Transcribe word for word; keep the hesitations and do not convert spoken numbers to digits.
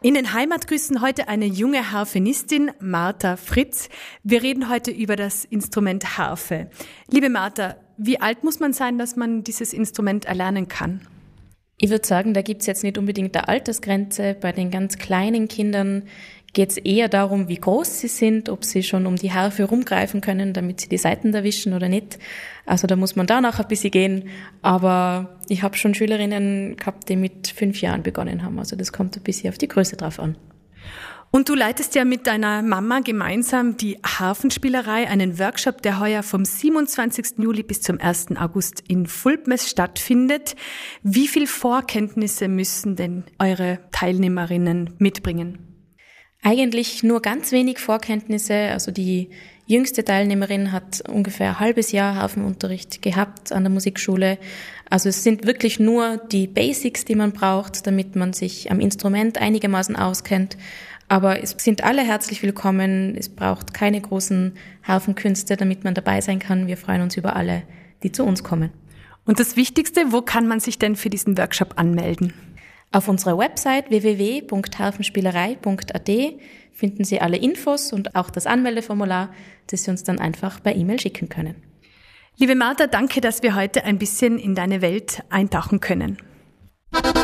In den Heimatgrüßen heute eine junge Harfenistin, Martha Fritz. Wir reden heute über das Instrument Harfe. Liebe Martha, wie alt muss man sein, dass man dieses Instrument erlernen kann? Ich würde sagen, da gibt's jetzt nicht unbedingt eine Altersgrenze. Bei den ganz kleinen Kindern geht's eher darum, wie groß sie sind, ob sie schon um die Harfe rumgreifen können, damit sie die Saiten erwischen oder nicht. Also da muss man danach ein bisschen gehen. Aber ich habe schon Schülerinnen gehabt, die mit fünf Jahren begonnen haben. Also das kommt ein bisschen auf die Größe drauf an. Und du leitest ja mit deiner Mama gemeinsam die Harfenspielerei, einen Workshop, der heuer vom siebenundzwanzigsten Juli bis zum ersten August in Fulpmes stattfindet. Wie viel Vorkenntnisse müssen denn eure Teilnehmerinnen mitbringen? Eigentlich nur ganz wenig Vorkenntnisse. Also die jüngste Teilnehmerin hat ungefähr ein halbes Jahr Harfenunterricht gehabt an der Musikschule. Also es sind wirklich nur die Basics, die man braucht, damit man sich am Instrument einigermaßen auskennt. Aber es sind alle herzlich willkommen. Es braucht keine großen Harfenkünste, damit man dabei sein kann. Wir freuen uns über alle, die zu uns kommen. Und das Wichtigste, wo kann man sich denn für diesen Workshop anmelden? Auf unserer Website w w w punkt harfenspielerei punkt a t finden Sie alle Infos und auch das Anmeldeformular, das Sie uns dann einfach per E-Mail schicken können. Liebe Martha, danke, dass wir heute ein bisschen in deine Welt eintauchen können.